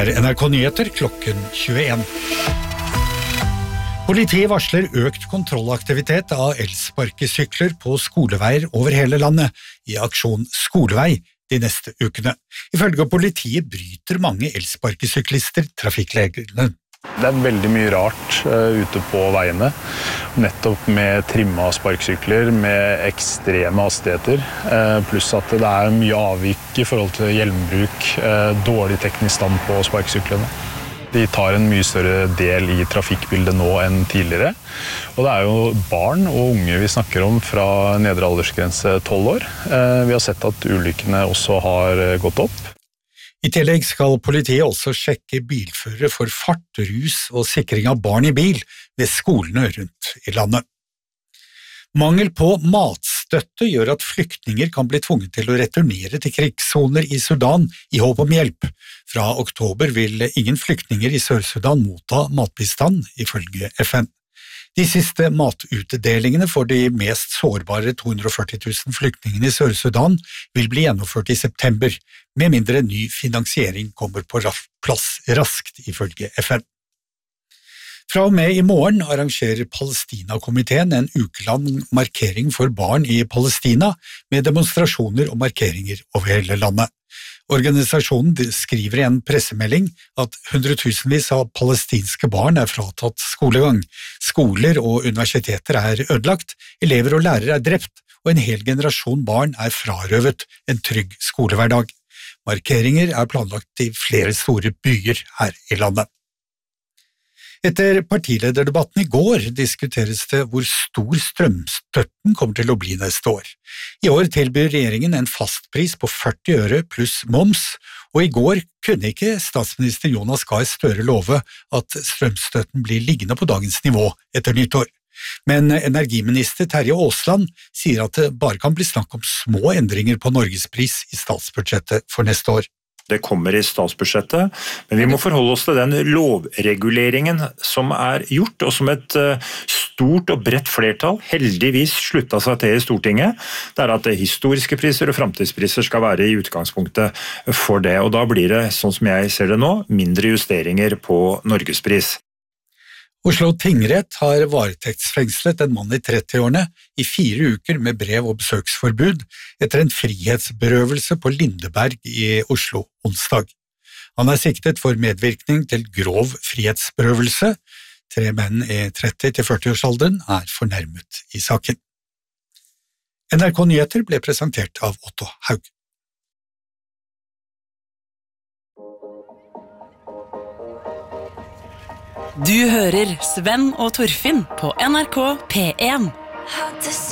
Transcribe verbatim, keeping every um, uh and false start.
er N R K Nyheter klokken tjueen. Politiet varsler økt kontrollaktivitet av elsparkesykler på skoleveier over hele landet i aksjon Skolevei de neste ukene. Ifølge politiet bryter mange elsparkesyklister trafikkreglene. Det er veldig mye rart uh, ute på veiene, nettopp med trimma sparksykler, med ekstreme hastigheter, uh, pluss at det er mye avvik i forhold til hjelmbruk, uh, dårlig teknisk stand på sparkesyklene. De tar en mye større del i trafikkbildet nå enn tidligere, og det er jo barn og unge vi snakker om fra nedre aldersgrense tolv år. Uh, vi har sett at ulykkene også har gått opp. I tillegg skal politiet også sjekke bilførere for fart, rus og sikring av barn i bil ved skolene rundt i landet. Mangel på matstøtte gjør at flyktninger kan bli tvunget til å returnere til krigssoner i Sudan i håp om hjelp. Fra oktober vil ingen flyktninger i Sør-Sudan motta matbistand, ifølge F N. De siste matutdelingene for de mest sårbare to hundre og førti tusen flyktningene i Sør-Sudan vil bli gjennomført i september, med mindre ny finansiering kommer på plass raskt, ifølge F N. Fra og med i morgen arrangerer Palestina-komiteen en ukelang markering for barn i Palestina, med demonstrasjoner og markeringer over hele landet. Organisasjonen skriver i en pressemelding at hundretusenvis av palestinske barn er fratatt skolegang. Skoler og universiteter er ødelagt, elever og lærere er drept, og en hel generasjon barn er frarøvet en trygg skolehverdag. Markeringer er planlagt i flere store byer her i landet. Etter partilederdebatten i går diskuteres det hvor stor strømstøtten kommer til å bli neste år. I år tilbyr regjeringen en fastpris på førti øre pluss moms, og i går kunne ikke statsminister Jonas Gahr Støre love at strømstøtten blir liggende på dagens nivå etter nyttår. Men energiminister Terje Aasland sier at det bare kan bli snakk om små endringer på norgespris i statsbudsjettet for neste år. Det kommer i statsbudsjettet, men vi må forholde oss til den lovreguleringen som er gjort, og som et stort og bredt flertall heldigvis sluttet seg til i Stortinget. Det er at historiske priser og fremtidspriser skal være i utgangspunktet for det, og da blir det, sånn som jeg ser det nå, mindre justeringer på norgespris. Oslo tingrett har varetektsfengslet en mann i trettiårene i fire uker med brev- og besøksforbud etter en frihetsberøvelse på Lindeberg i Oslo onsdag. Han er siktet for medvirkning til grov frihetsberøvelse. Tre menn i tretti til førti-årsalderen er fornærmet i saken. N R K Nyheter ble presentert av Otto Haug. Du hører Sven og Torfinn på N R K P en.